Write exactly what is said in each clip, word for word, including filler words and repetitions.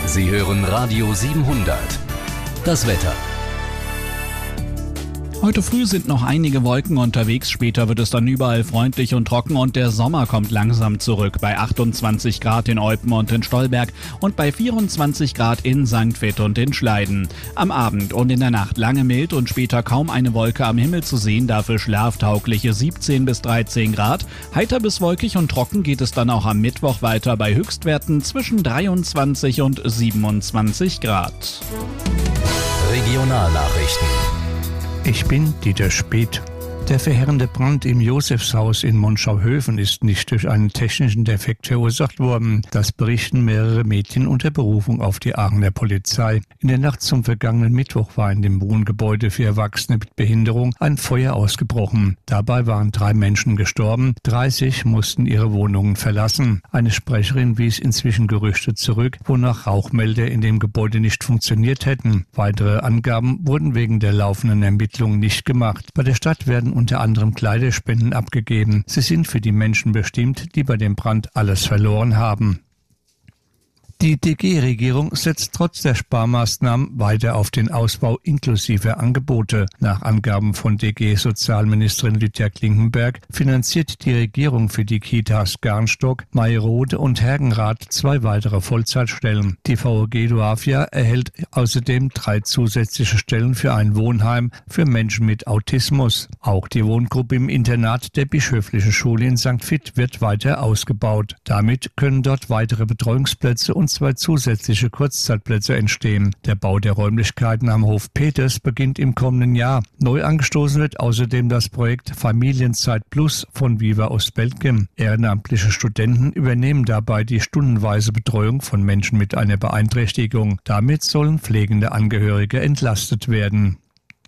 Sie hören Radio siebenhundert. Das Wetter. Heute früh sind noch einige Wolken unterwegs, später wird es dann überall freundlich und trocken und der Sommer kommt langsam zurück bei achtundzwanzig Grad in Eupen und in Stolberg und bei vierundzwanzig Grad in Sankt Vith und in Schleiden. Am Abend und in der Nacht lange mild und später kaum eine Wolke am Himmel zu sehen, dafür schlaftaugliche siebzehn bis dreizehn Grad. Heiter bis wolkig und trocken geht es dann auch am Mittwoch weiter bei Höchstwerten zwischen dreiundzwanzig und siebenundzwanzig Grad. Regionalnachrichten. Ich bin Dieter Speth. Der verheerende Brand im Josefshaus in Monschau-Höfen ist nicht durch einen technischen Defekt verursacht worden. Das berichten mehrere Medien unter Berufung auf die Aachener Polizei. In der Nacht zum vergangenen Mittwoch war in dem Wohngebäude für Erwachsene mit Behinderung ein Feuer ausgebrochen. Dabei waren drei Menschen gestorben, dreißig mussten ihre Wohnungen verlassen. Eine Sprecherin wies inzwischen Gerüchte zurück, wonach Rauchmelder in dem Gebäude nicht funktioniert hätten. Weitere Angaben wurden wegen der laufenden Ermittlungen nicht gemacht. Bei der Stadt werden unter anderem Kleiderspenden abgegeben. Sie sind für die Menschen bestimmt, die bei dem Brand alles verloren haben. Die D G-Regierung setzt trotz der Sparmaßnahmen weiter auf den Ausbau inklusiver Angebote. Nach Angaben von D G-Sozialministerin Lydia Klinkenberg finanziert die Regierung für die Kitas Garnstock, Mayerode und Hergenrath zwei weitere Vollzeitstellen. Die V O G Doavia erhält außerdem drei zusätzliche Stellen für ein Wohnheim für Menschen mit Autismus. Auch die Wohngruppe im Internat der Bischöflichen Schule in Sankt Vith wird weiter ausgebaut. Damit können dort weitere Betreuungsplätze und zwei zusätzliche Kurzzeitplätze entstehen. Der Bau der Räumlichkeiten am Hof Peters beginnt im kommenden Jahr. Neu angestoßen wird außerdem das Projekt Familienzeit Plus von Viva Ostbelgien. Ehrenamtliche Studenten übernehmen dabei die stundenweise Betreuung von Menschen mit einer Beeinträchtigung. Damit sollen pflegende Angehörige entlastet werden.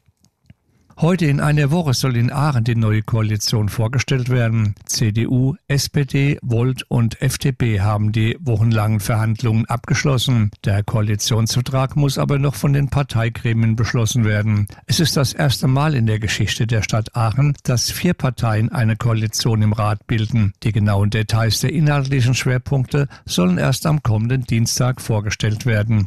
Heute in einer Woche soll in Aachen die neue Koalition vorgestellt werden. C D U, S P D, Volt und F D P haben die wochenlangen Verhandlungen abgeschlossen. Der Koalitionsvertrag muss aber noch von den Parteigremien beschlossen werden. Es ist das erste Mal in der Geschichte der Stadt Aachen, dass vier Parteien eine Koalition im Rat bilden. Die genauen Details der inhaltlichen Schwerpunkte sollen erst am kommenden Dienstag vorgestellt werden.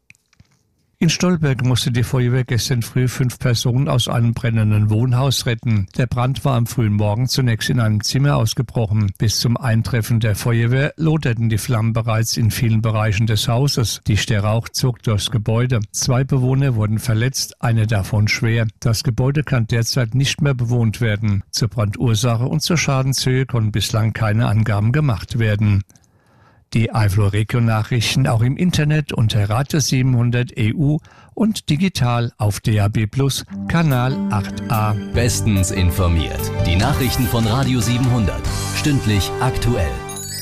In Stolberg musste die Feuerwehr gestern früh fünf Personen aus einem brennenden Wohnhaus retten. Der Brand war am frühen Morgen zunächst in einem Zimmer ausgebrochen. Bis zum Eintreffen der Feuerwehr loderten die Flammen bereits in vielen Bereichen des Hauses. Dichter Rauch zog durchs Gebäude. Zwei Bewohner wurden verletzt, einer davon schwer. Das Gebäude kann derzeit nicht mehr bewohnt werden. Zur Brandursache und zur Schadenshöhe konnten bislang keine Angaben gemacht werden. Die Eifel-Region-Nachrichten auch im Internet unter Radio siebenhundert E U und digital auf D A B Plus, Kanal acht a. Bestens informiert. Die Nachrichten von Radio siebenhundert. Stündlich aktuell.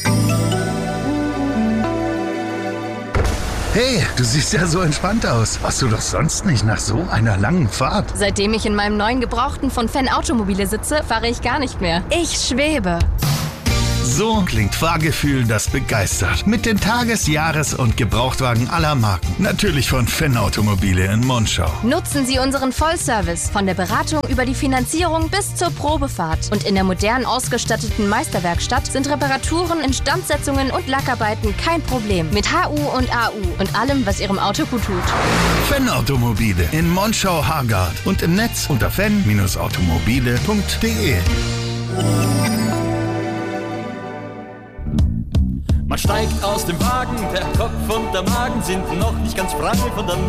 Hey, du siehst ja so entspannt aus. Warst du doch sonst nicht nach so einer langen Fahrt? Seitdem ich in meinem neuen Gebrauchten von Fan Automobile sitze, fahre ich gar nicht mehr. Ich schwebe. So klingt Fahrgefühl, das begeistert. Mit den Tages-, Jahres- und Gebrauchtwagen aller Marken. Natürlich von Fan Automobile in Monschau. Nutzen Sie unseren Vollservice. Von der Beratung über die Finanzierung bis zur Probefahrt. Und in der modern ausgestatteten Meisterwerkstatt sind Reparaturen, Instandsetzungen und Lackarbeiten kein Problem. Mit H U und A U und allem, was Ihrem Auto gut tut. Fan Automobile in Monschau-Hargard und im Netz unter fan Bindestrich automobile punkt de. Man steigt aus dem Wagen, der Kopf und der Magen sind noch nicht ganz frei von der